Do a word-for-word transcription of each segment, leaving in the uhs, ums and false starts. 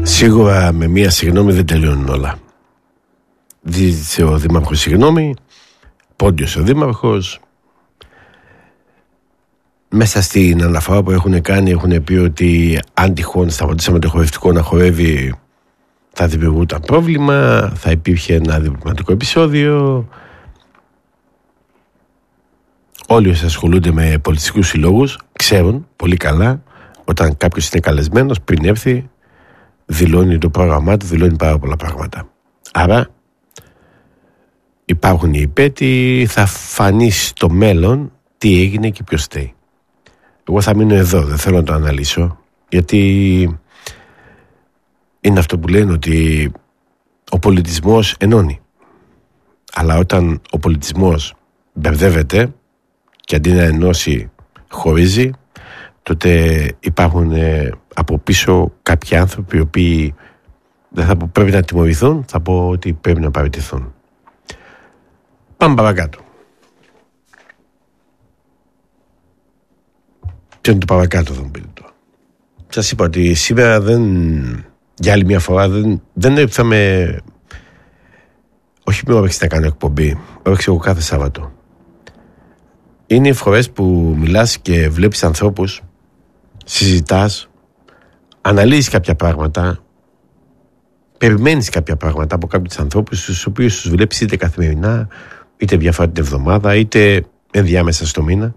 Σίγουρα με μία συγγνώμη δεν τελειώνουν όλα. Ζήτησε ο δήμαρχος συγγνώμη, πόντιος ο δήμαρχος. Μέσα στην αναφορά που έχουν κάνει έχουν πει ότι αν τυχόν σταματήσαμε το χορευτικό να χορεύει θα δημιουργούταν πρόβλημα, θα υπήρχε ένα διπλωματικό επεισόδιο. Όλοι όσοι ασχολούνται με πολιτιστικούς συλλόγους ξέρουν πολύ καλά όταν κάποιος είναι καλεσμένος πριν έρθει δηλώνει το πρόγραμμά του, δηλώνει πάρα πολλά πράγματα. Άρα υπάρχουν οι υπέτειοι, θα φανεί στο μέλλον τι έγινε και ποιος φταίει. Εγώ θα μείνω εδώ, δεν θέλω να το αναλύσω, γιατί είναι αυτό που λένε ότι ο πολιτισμός ενώνει. Αλλά όταν ο πολιτισμός μπερδεύεται και αντί να ενώσει χωρίζει, τότε υπάρχουν ε, από πίσω κάποιοι άνθρωποι οι οποίοι δεν θα πω πρέπει να τιμωρηθούν, θα πω ότι πρέπει να παραιτηθούν. Πάμε παρακάτω. Ποιο είναι το παρακάτω, θα μου πείτε τώρα. Σας είπα ότι σήμερα δεν, για άλλη μια φορά δεν, δεν ήρθαμε, όχι με όρεξη να κάνω εκπομπή, όρεξη εγώ κάθε Σάββατο. Είναι οι φορές που μιλάς και βλέπεις ανθρώπους, συζητάς, αναλύσεις κάποια πράγματα, περιμένεις κάποια πράγματα από κάποιους ανθρώπους, τους οποίους τους βλέπεις είτε καθημερινά, είτε μια φορά την εβδομάδα, είτε ενδιάμεσα στο μήνα.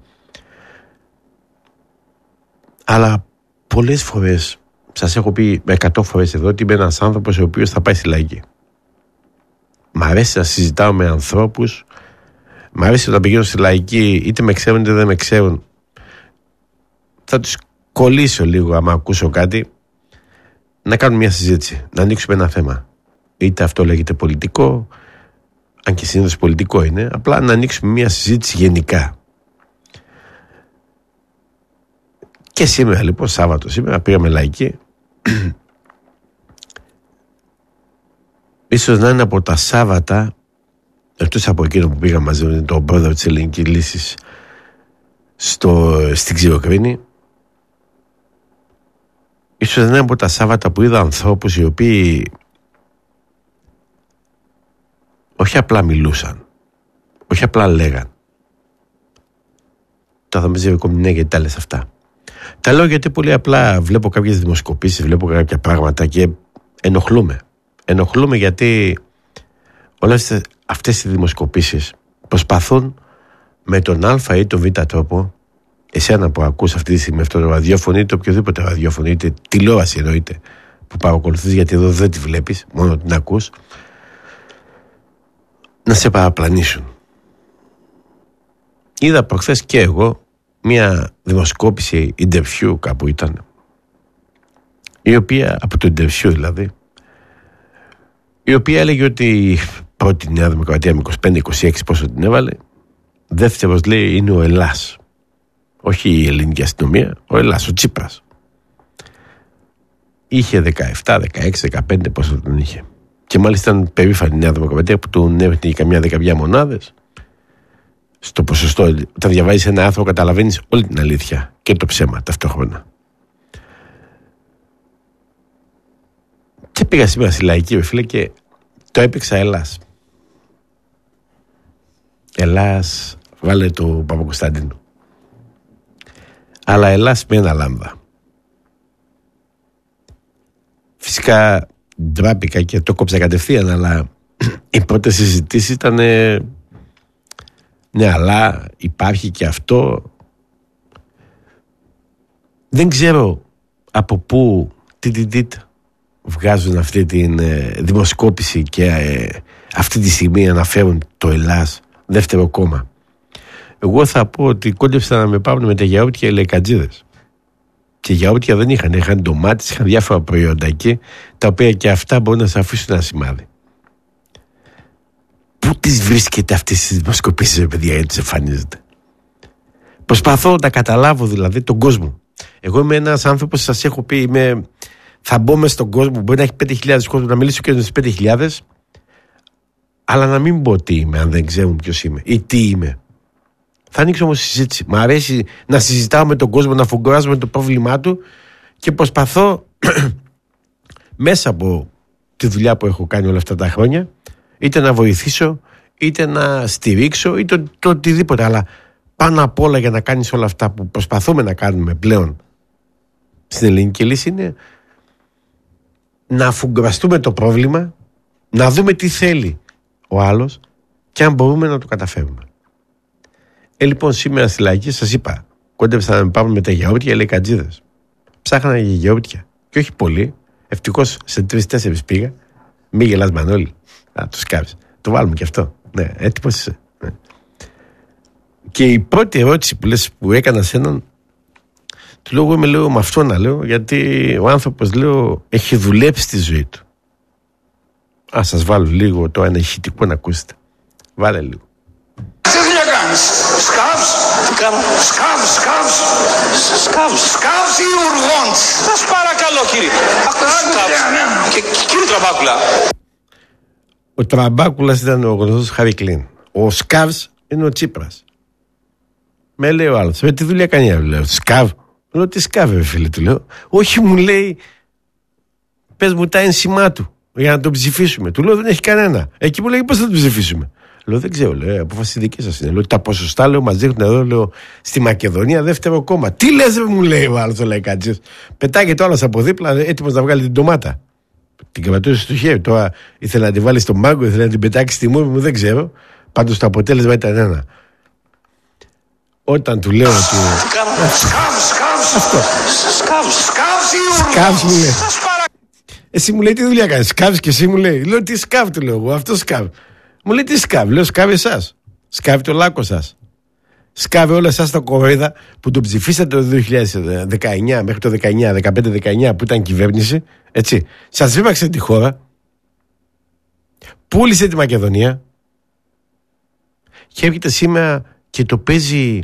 Αλλά πολλές φορές, σας έχω πει εκατό φορές εδώ, ότι είμαι ένας άνθρωπος ο οποίος θα πάει στη λαϊκή. Μ' αρέσει να συζητάω με ανθρώπους, μ' αρέσει να πηγαίνω στη λαϊκή, είτε με ξέρουν είτε δεν με ξέρουν. Θα τους κολλήσω λίγο άμα ακούσω κάτι, να κάνουμε μια συζήτηση, να ανοίξουμε ένα θέμα. Είτε αυτό λέγεται πολιτικό, αν και συνήθως πολιτικό είναι, απλά να ανοίξουμε μια συζήτηση γενικά. Και σήμερα λοιπόν, Σάββατο σήμερα, πήγαμε λαϊκή. Ίσως να είναι από τα Σάββατα, εκτός από εκείνο που πήγα μαζί με τον πρόεδρο της Ελληνικής Λύσης στο, στην Ξηροκρίνη, ίσως να είναι από τα Σάββατα που είδα ανθρώπους οι οποίοι όχι απλά μιλούσαν, όχι απλά λέγαν. Τώρα θα με ζευκομινέ γιατί τα λες αυτά. Τα λέω γιατί πολύ απλά βλέπω κάποιες δημοσκοπήσεις, βλέπω κάποια πράγματα και ενοχλούμε. Ενοχλούμε γιατί όλες αυτές οι δημοσκοπήσεις προσπαθούν με τον Α ή τον Β τρόπο, εσένα που ακούς αυτή τη στιγμή αυτό το ραδιόφωνο, είτε οποιοδήποτε ραδιόφωνο, είτε τηλεόραση εννοείται, που παρακολουθείς, γιατί εδώ δεν τη βλέπεις, μόνο την ακούς, να σε παραπλανήσουν. Είδα προχθές και εγώ μια δημοσκόπηση interview κάπου ήταν, η οποία, από το interview δηλαδή, η οποία έλεγε ότι πρώτη Νέα Δημοκρατία με είκοσι πέντε είκοσι έξι πόσο την έβαλε, δεύτερος λέει είναι ο Ελλάς, όχι η ελληνική αστυνομία, ο Ελλάς, ο Τσίπρας. Είχε δεκαεπτά, δεκαέξι, δεκαπέντε πόσο τον είχε. Και μάλιστα ήταν περήφανη η Νέα Δημοκρατία που τον έβγαινε καμιά δεκαπέντε μονάδες. Στο ποσοστό, όταν διαβάζεις ένα άρθρο καταλαβαίνεις όλη την αλήθεια και το ψέμα ταυτόχρονα. Και πήγα σήμερα στη λαϊκή, φίλε, και το έπαιξα Ελλάς. Ελλάς, βάλε το Παπακοσταντίνου. Αλλά Ελλάς με ένα λάμδα. Φυσικά ντράπηκα και το κόψα κατευθείαν, αλλά οι πρώτες συζητήσεις ήταν ναι, αλλά υπάρχει και αυτό. Δεν ξέρω από πού τι, τι, τι, βγάζουν αυτή την ε, δημοσκόπηση και ε, αυτή τη στιγμή αναφέρουν το Ελλάς δεύτερο κόμμα. Εγώ θα πω ότι κόντεψαν να με πάρουν με τα γιαούρτια οι λαϊκατζίδες. Και γιαούρτια δεν είχαν, είχαν ντομάτες, είχαν διάφορα προϊόντα εκεί, τα οποία και αυτά μπορούν να σε αφήσουν ένα σημάδι. Πού τις βρίσκεται αυτές τις δημοσκοπήσεις, παιδιά, γιατί τις εμφανίζεται? Προσπαθώ να καταλάβω δηλαδή τον κόσμο. Εγώ είμαι ένας άνθρωπος, σας έχω πει, είμαι, θα μπω μες στον κόσμο, μπορεί να έχει πέντε χιλιάδες κόσμο, να μιλήσω και στις πέντε χιλιάδες, αλλά να μην πω τι είμαι, αν δεν ξέρουν ποιος είμαι ή τι είμαι. Θα ανοίξω όμως συζήτηση. Μ' αρέσει να συζητάω με τον κόσμο, να φουγκράζω με το πρόβλημά του και προσπαθώ μέσα από τη δουλειά που έχω κάνει όλα αυτά τα χρόνια, είτε να βοηθήσω, είτε να στηρίξω, είτε το, το οτιδήποτε. Αλλά πάνω απ' όλα, για να κάνεις όλα αυτά που προσπαθούμε να κάνουμε πλέον στην ελληνική λύση, είναι να αφουγκραστούμε το πρόβλημα, να δούμε τι θέλει ο άλλος και αν μπορούμε να το καταφέρουμε. Ε, λοιπόν, σήμερα στη Λαϊκή, σας είπα, κόντεψα να με πάμε με τα γιαούρτια, λέει κατζίδες. Ψάχνα για γιαούρτια. Και όχι πολύ. Ευτυχώς σε τρεις-τέσσερις πήγα. Μη γελάς, Μανώλη. Α, το σκάβεις. Το βάλουμε και αυτό. Ναι, έτοιμος είσαι. Ναι. Και η πρώτη ερώτηση που λες, που έκανα σε έναν, του λέω, εγώ είμαι, λέω, με αυτό να λέω, γιατί ο άνθρωπος, λέω, έχει δουλέψει τη ζωή του. Α, σας βάλω λίγο το ένα ηχητικό να ακούσετε. Βάλε λίγο. Τι δουλειά κάνεις? Σκάβς? Τι κάνω? Σκάβς, σκάβς. Σκάβς. Σκάβς ή ουργόντς? Σας παρακαλώ, κύριε. Σκάβς. Και κύριε Τραμπάκουλα. Ο Τραμπάκουλας ήταν ο γνωστός Χάρι Κλίν. Ο Σκάβς είναι ο Τσίπρας. Με λέει ο άλλος, με τι δουλειά κάνει? Λέω, Σκάβ. Λέω, τι Σκάβ, φίλε, του λέω. Όχι, μου λέει, πες μου τα ένσημά του για να τον ψηφίσουμε. Του λέω, δεν έχει κανένα. Εκεί μου λέει, πώς θα τον ψηφίσουμε? Λέω, δεν ξέρω, λέω, απόφαση δική σας είναι. Λέω, τα ποσοστά, λέω, μας δείχνουν εδώ, λέω, στη Μακεδονία δεύτερο κόμμα. Τι λες, μου λέει ο άλλος ο Λαϊκάτζης. Πετάγεται ο άλλος από δίπλα, έτοιμος να βγάλει την ντομάτα. Την κρατούσε στο χέρι. Τώρα ήθελε να την βάλει στον πάγκο, ήθελε να την πετάξει στη μούρη μου, δεν ξέρω. Πάντως το αποτέλεσμα ήταν ένα. Όταν του λέω ότι. Τι κάνω? Σκάβς, σκάβς. Σκάβς, σκάβς ή ουργόντς? Σκάβς, μου λέει. Εσύ μου λέει, τι δουλειά κάνεις? Σκάβς και εσύ μου λέει. Λέω, τι σκάβ, του λέω εγώ, αυτό σκάβ. Μου λέει, τι σκάβ? Λέω, σκάβ εσάς. Σκάβ το λάκκο σας. Σκάβει όλα εσάς τα κοροϊδά που τον ψηφίσατε το δύο χιλιάδες δεκαεννιά μέχρι το δεκαεννιά, δεκαπέντε δεκαεννιά που ήταν κυβέρνηση. Έτσι. Σας βήμαξε τη χώρα. Πούλησε τη Μακεδονία. Και έρχεται σήμερα και το παίζει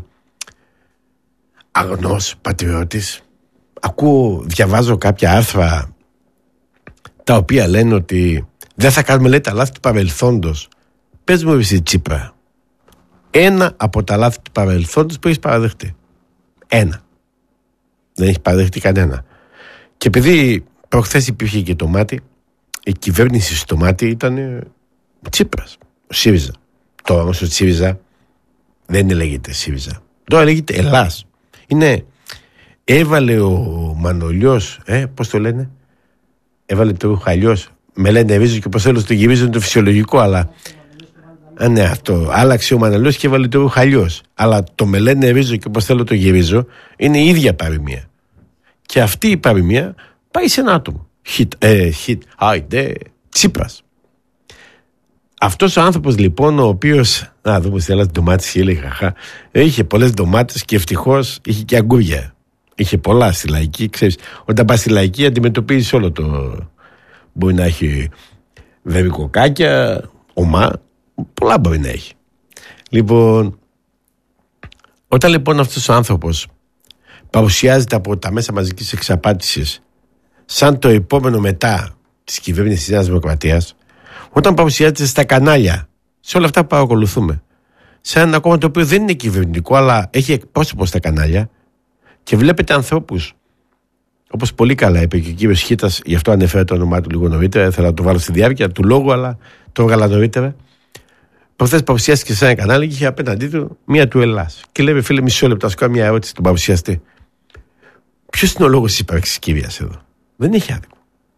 αγνός πατριώτης. Ακούω, διαβάζω κάποια άρθρα τα οποία λένε ότι δεν θα κάνουμε, λέει, τα λάθη του παρελθόντος. Πες μου εσύ, Τσίπρα, ένα από τα λάθη του παρελθόντος που έχεις παραδεχτεί. Ένα. Δεν έχει παραδεχτεί κανένα. Και επειδή προχθές υπήρχε και το μάτι, η κυβέρνηση στο μάτι ήταν Τσίπρας, ο ΣΥΡΙΖΑ. Τώρα όμως ο ΣΥΡΙΖΑ δεν λέγεται ΣΥΡΙΖΑ. Τώρα λέγεται Ελλάς. Είναι, έβαλε ο Μανολιός, ε, πώς το λένε, έβαλε το ρουχαλιός. Με λένε ρίζο και πως θέλω το γυρίζω, είναι το φυσιολογικό, αλλά α, ναι, αυτό. Άλλαξε ο Μανολιός και έβαλε το ρουχαλιός. Αλλά το με λένε ρίζο και πως θέλω το γυρίζω είναι η ίδια παροιμία. Και αυτή η παροιμία πάει σε ένα άτομο. Χιτ, ε, χιτ, άιντε, Τσίπρας. Αυτός ο άνθρωπος λοιπόν, ο οποίος, να δούμε στην Ελλάδα ντομάτες και έλεγε χαχά, είχε πολλές ντομάτες και ευτυχώς είχε και αγκούρια. Είχε πολλά στη Λαϊκή, ξέρεις, όταν πας στη Λαϊκή αντιμετωπίζεις όλο το. Μπορεί να έχει βερικοκάκια, ομά, πολλά μπορεί να έχει. Λοιπόν, όταν λοιπόν αυτός ο άνθρωπος παρουσιάζεται από τα μέσα μαζικής εξαπάτησης σαν το επόμενο μετά της κυβέρνησης της Νέας Δημοκρατίας, όταν παρουσιάζεται στα κανάλια, σε όλα αυτά που παρακολουθούμε, σε ένα κόμμα το οποίο δεν είναι κυβερνητικό αλλά έχει εκπρόσωπο στα κανάλια, και βλέπετε ανθρώπους, όπως πολύ καλά είπε και ο κύριος Χίτας, γι' αυτό ανέφερα το όνομά του λίγο νωρίτερα, ήθελα να το βάλω στη διάρκεια του λόγου, αλλά το έβγαλα νωρίτερα. Προχθές παρουσιάστηκε σε ένα κανάλι και είχε απέναντί του μία του Ελλάς. Και λέει, φίλε, μισό λεπτό, σου κάνω μια ερώτηση στον παρουσιαστή. Ποιος είναι ο λόγος της ύπαρξης κυρίας εδώ? Δεν έχει άδικο.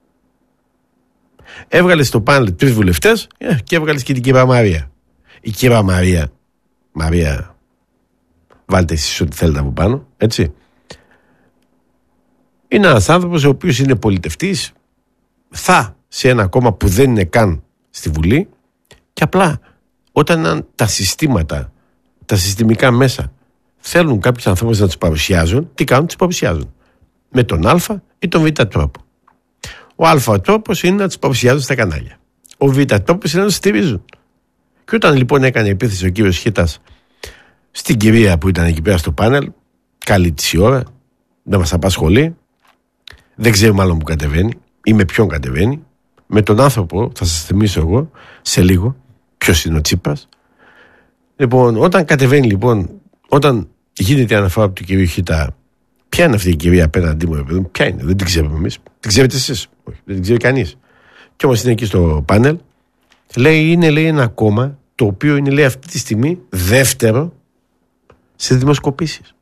Έβγαλε στο πάνελ τρεις βουλευτές και έβγαλε και την κυρία Μαρία. Η κυρία Μαρία, Μαρία, βάλτε εσείς ό,τι θέλετε από πάνω, έτσι. Είναι ένας άνθρωπος ο οποίος είναι πολιτευτής, θα σε ένα κόμμα που δεν είναι καν στη Βουλή, και απλά όταν τα συστήματα, τα συστημικά μέσα θέλουν κάποιους ανθρώπους να τους παρουσιάζουν, τι κάνουν? Τους παρουσιάζουν με τον Α ή τον Β τρόπο. Ο Α τρόπος είναι να τους παρουσιάζουν στα κανάλια. Ο Β τρόπος είναι να τους στηρίζουν. Και όταν λοιπόν έκανε επίθεση ο κύριος Χίτας στην κυρία που ήταν εκεί πέρα στο πάνελ, καλή της η ώρα, δεν μας απασχολεί, δεν ξέρουμε μάλλον που κατεβαίνει ή με ποιον κατεβαίνει, με τον άνθρωπο, θα σας θυμίσω εγώ σε λίγο ποιος είναι ο Τσίπρας. Λοιπόν, όταν κατεβαίνει λοιπόν, όταν γίνεται η αναφορά από του κυρίου Χίτα, ποια είναι αυτή η κυρία απέναντί μου, ποια είναι, δεν την ξέρουμε εμείς, την ξέρετε εσείς? Όχι, δεν την ξέρει κανείς. Κι όμως είναι εκεί στο πάνελ. Λέει, είναι λέει, ένα κόμμα το οποίο είναι, λέει, αυτή τη στιγμή δεύτερο σε δημοσκοπήσεις.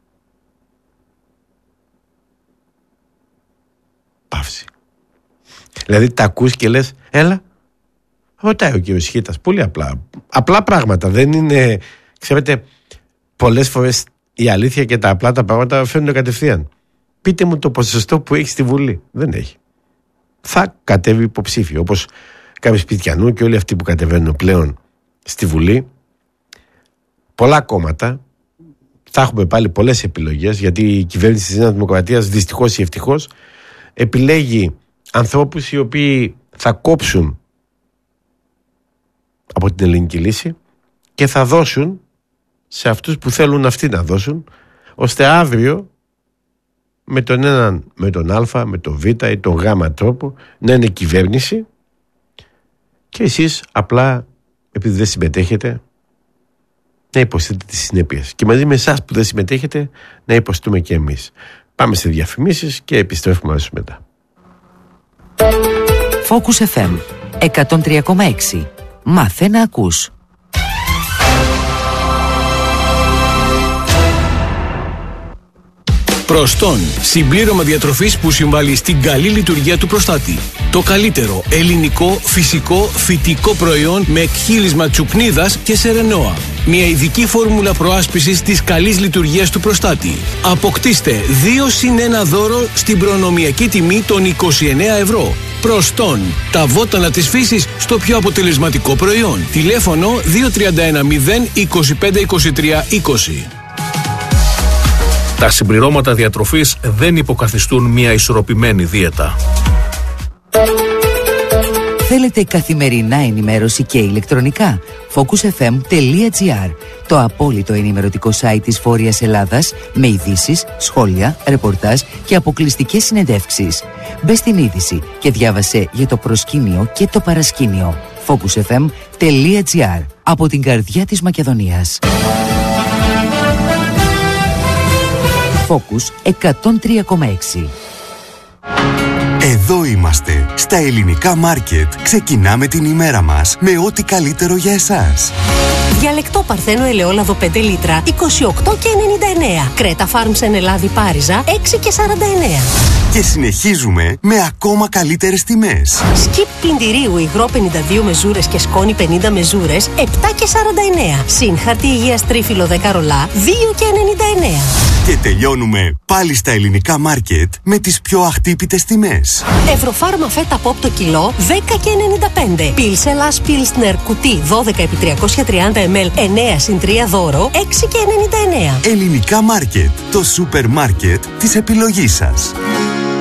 Παύση. Δηλαδή τα ακούς και λες, έλα. Ρωτάει ο κύριος Χίτας, πολύ απλά. Απλά πράγματα. Δεν είναι, ξέρετε, πολλές φορές η αλήθεια και τα απλά τα πράγματα φαίνονται κατευθείαν. Πείτε μου το ποσοστό που έχει στη Βουλή. Δεν έχει. Θα κατέβει υποψήφιο. Όπως κάποιοι Σπιτιανού και όλοι αυτοί που κατεβαίνουν πλέον στη Βουλή. Πολλά κόμματα. Θα έχουμε πάλι πολλές επιλογές, γιατί η κυβέρνηση της Νέας Δημοκρατίας, δυστυχώς ή ευτυχώς, επιλέγει ανθρώπους οι οποίοι θα κόψουν από την ελληνική λύση και θα δώσουν σε αυτούς που θέλουν αυτοί να δώσουν, ώστε αύριο με τον έναν, με τον Α, με τον Β ή τον Γ τρόπο να είναι κυβέρνηση και εσείς απλά, επειδή δεν συμμετέχετε, να υποστείτε τις συνέπειες. Και μαζί με εσάς που δεν συμμετέχετε, να υποστούμε και εμείς. Πάμε σε διαφημίσεις και επιστρέφουμε αμέσως μετά. Focus εφ εμ εκατόν τρία κόμμα έξι. Μάθε να ακούς. Προστόν, συμπλήρωμα διατροφής που συμβάλλει στην καλή λειτουργία του προστάτη. Το καλύτερο ελληνικό, φυσικό, φυτικό προϊόν με εκχύλισμα τσουπνίδας και σερενόα. Μια ειδική φόρμουλα προάσπισης της καλής λειτουργίας του προστάτη. Αποκτήστε δύο συν ένα δώρο στην προνομιακή τιμή των είκοσι εννέα ευρώ. Προστόν, τα βότανα της φύσης στο πιο αποτελεσματικό προϊόν. Τηλέφωνο δύο τρία ένα μηδέν είκοσι πέντε είκοσι τρία είκοσι. Τα συμπληρώματα διατροφής δεν υποκαθιστούν μια ισορροπημένη δίαιτα. Θέλετε καθημερινά ενημέρωση και ηλεκτρονικά? focus εφ εμ τελεία τζι άρ, το απόλυτο ενημερωτικό site της Βόρειας Ελλάδας, με ειδήσεις, σχόλια, ρεπορτάζ και αποκλειστικές συνεντεύξεις. Μπες στην είδηση και διάβασε για το προσκήνιο και το παρασκήνιο. focus εφ εμ τελεία τζι άρ, από την καρδιά της Μακεδονίας. Focus εκατόν τρία κόμμα έξι. Εδώ είμαστε, στα ελληνικά μάρκετ. Ξεκινάμε την ημέρα μας με ό,τι καλύτερο για εσάς. Διαλεκτό Παρθένο ελαιόλαδο πέντε λίτρα, είκοσι οκτώ και ενενήντα εννέα. Κρέτα Farms εν Ελλάδη Πάριζα, έξι και σαράντα εννέα. Και συνεχίζουμε με ακόμα καλύτερες τιμές. Σκιπ πλυντηρίου υγρό πενήντα δύο μεζούρες και σκόνη πενήντα μεζούρες, επτά και σαράντα εννέα. Συν χαρτί υγείας τρίφυλλο δέκα ρολά, δύο και ενενήντα εννέα. Και τελειώνουμε πάλι στα ελληνικά μάρκετ με τις πιο αχτύπητες τιμές. Ευρωφάρμα φέτα πόπ το κιλό, δέκα και ενενήντα πέντε. Πιλσελάς Πιλσνερ κουτί δώδεκα επί τριακόσια τριάντα μιλιλίτρα, εννέα συν τρία δώρο, έξι και ενενήντα εννέα. Ελληνικά μάρκετ, το σούπερ μάρκετ της επιλογής σας.